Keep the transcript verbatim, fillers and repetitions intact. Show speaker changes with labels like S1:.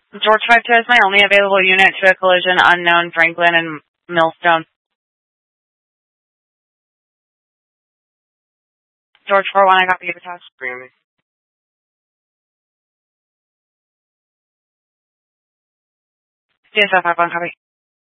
S1: George five two is my only available unit to a collision unknown Franklin and Millstone. George four one, I copy you, Patas.
S2: Bring me.
S1: C S F five one, copy.